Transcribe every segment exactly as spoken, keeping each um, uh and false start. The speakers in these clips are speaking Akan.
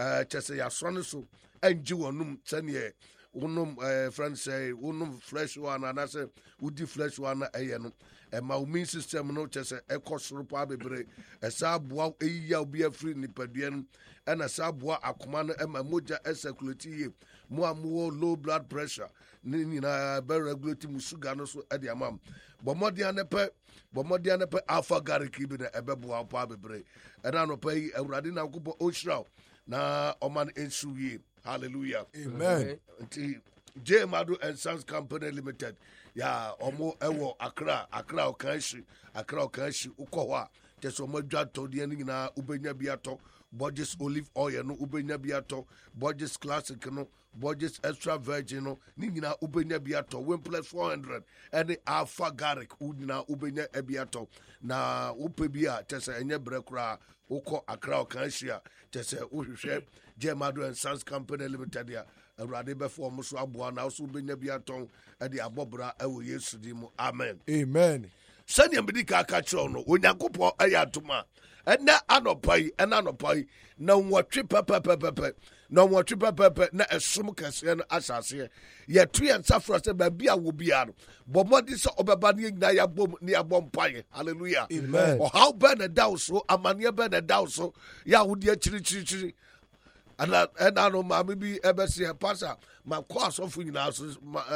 uh, chese ya swani so enji wonum sene wonum uh, friend say wonum flesh one and I say udi flesh one eye no e ma immune system no chese e kosoro pa bebre e sa boa e ya obi afri nipadua no e na sa boa akoma no e ma moja e circulate ye mo amu low blood pressure ni nyina be regulate mu sugar no so e de amam bomodi anepe bomodi anepe alpha garlic bi na e be boa pa bebre e na no pay awurade na gobo ohiraw na oman ensuye. Hallelujah. Amen. Okay. J Madu and Sons Company Limited. Ya omo ewo Accra, Accra Okanshi, Accra Okanshi ukowa. Teso mo dwa to de ni na ubenya biato. Borges olive oil no ubenya biato. Borges classic no, Borges extra virgin no, ni na ubenya biato. One plus four hundred. Any alpha garlic udina ubenya ebiato. Na upe bia tese enye brekura uko Accra Okanshi tese uhwehwe J Madu and Sons Company Limited ya. Awurade before mo so aboa na so benya biaton e de abobra e wo Yesu di mu. Amen. Amen. Sanya mbidi ka aka kiro no onyankopon aye atoma ena anopai ena anopai na nwotwe pepepepepe na nwotwe pepepe na esom kase no asase ye tu ye nsafro se ba bia wo bia no bomodi se obeba ne nyina ya bom ne ya bom paye. Hallelujah. Amen. O how be na daw so amane be na daw so ya wodi akiri chiri chiri ana ana no ma bi ebesi pasa makọ asọfo nyina so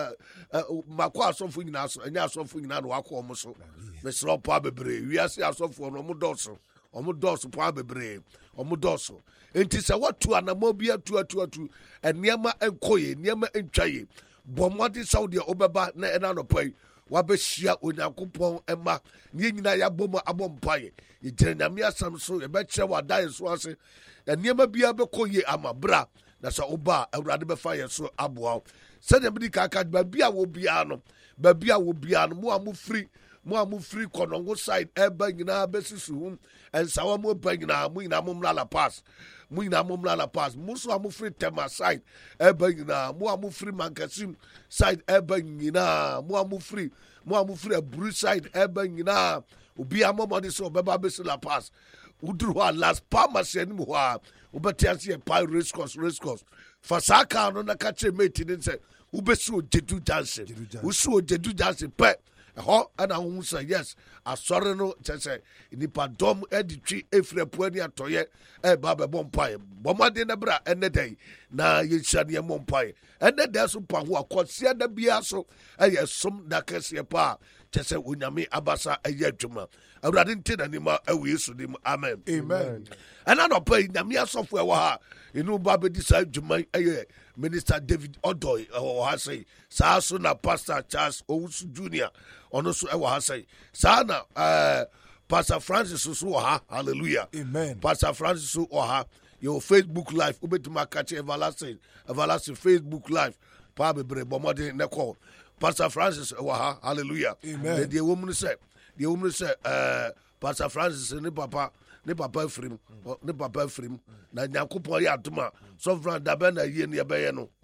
makọ asọfo nyina so enya asọfo nyina no akọ omo so mesro pa bebre wiase asọfo no mo doso omo doso pa bebre omo doso enti se watu anamo bi atu atu atu eniema enkoye eniema entwaye bomodi saudi obeba na ena no pai wabehia onyankopon ema ne nyina ya bom abompaye yegire nyame asam so ye be kire wadae so ase eniema bia be koye amabra na sa oba awurade be fa ye so aboa se de bi kaka ba bia wo bia no ba bia wo bia no mo amu free mo amu free konongo side eba nyina besisu hum ensawa mo ba nyina mo nyina mo mla pass mo nyina mo mla pass mo so amu free tema side eba nyina mo amu free mankasim side eba nyina mo amu free mo amu free aburu side eba nyina obi amomode so beba besila pass uduru ho last pharmacy ni ho a obetiase e pi race course race course fasaka no na ka che mate ni se ubesi ojedu dance usu ojedu dance pe ho ana hu say yes asore no chese nipa dom editwi efrepu ani atoye e ba be bompae bomade na bra ene dai na yeshane ye mompae ene da so pa ho akosia da bia so e som da kese pa chese onyame abasa eye adwuma awurade ntina ni ma awe Yesu dim. Amen. Amen. Ana no pa nyame asofo e wa ha inu ba be disa adwuma eye Minister David Odoy o ha say sa so na Pastor Charles Owusu Junior ono so e wa ha say sa na uh, Pastor Francis so ha. Hallelujah. Amen. Pastor Francis so ha your Facebook live obetuma catch everlasting everlasting Facebook live pa bebre bomode ne call Pastor Francis wa ha. Hallelujah. Amen. The woman say the woman say uh, Pastor Francis ne papa ne papa free ne papa free na Nyankopon ya adoma so from da be na yie ne be ye no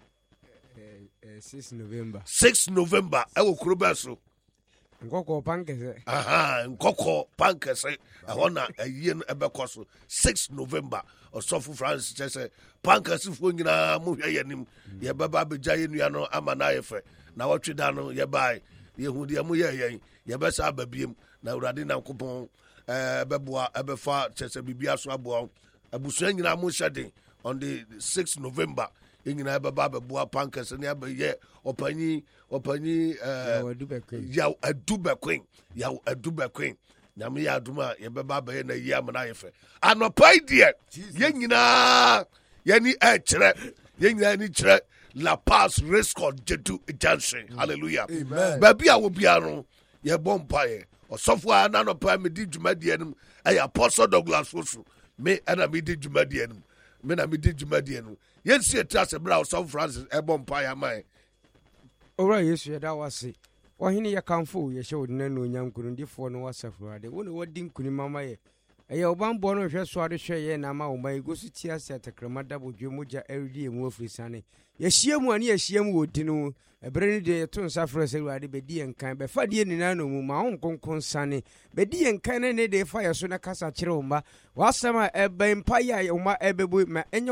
six November six November e wo kuro so nkoko pankese aha nkoko pankese e na yie no e be koso six November Osofo Francis say pankese fo nyina mo hwe yanim ye baba be jaye nua no ama na yefe na wotwe da no ye bai ye hu de mo ye yen ye be sa babiem na urade Nyankopon eh beboa ebefa chese bibia so aboa abusu nyina mo hyeden on the sixth November nyina beba beboa pankes ne abaye opanyi opanyi eh ya adubekwen ya adubekwen nyame ya aduma ye beba abaye na yi amana yefe anopai die ye nyina ye ni e kire ye nyina ni kire La Paz Race Course Jedu Junction. Hallelujah. Baby a wo bia no ye bompaye osofo ana no pa me di dwumadi enum ay Apostle Douglas Fosu me ana me di dwumadi enum me na me di dwumadi enum yensi etrase bra osofo Francis e bompaye amai ora Yesu ya da wase ohini ya kamfo ye hye wodina no nyankunundifo no wasafurade wo ne wodi nkuni mama ye eye obambo no hwe so ade hwe ye na ma wo mai gosu tiase atakramada bodwe moja eridi emu afrisane ye hyiemu ani ye hyiemu wodi no ebre ni de to nsafro se ruade bedi enkan be fa de nina no mu ma ho nkonkon sane bedi enkan ne de fa ye so na kasa kire wo ma wasema ebe mpa ya wo ma ebebu ma enye